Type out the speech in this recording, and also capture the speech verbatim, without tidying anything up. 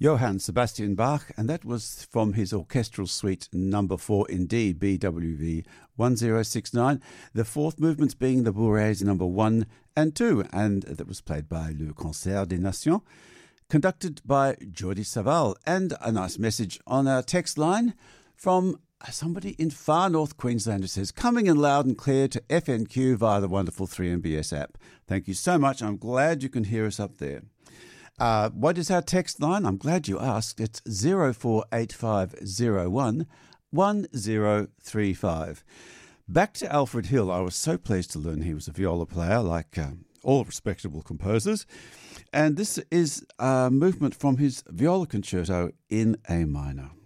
Johann Sebastian Bach, and that was from his orchestral suite number four, indeed, B W V one zero six nine. The fourth movements being the Bourrées number one and two, and that was played by Le Concert des Nations, conducted by Jordi Savall. And a nice message on our text line from somebody in far north Queensland who says, coming in loud and clear to F N Q via the wonderful three M B S app. Thank you so much. I'm glad you can hear us up there. Uh, what is our text line? I'm glad you asked. It's zero four eight five zero one one zero three five. Back to Alfred Hill. I was so pleased to learn he was a viola player, like uh, all respectable composers. And this is a movement from his viola concerto in A minor.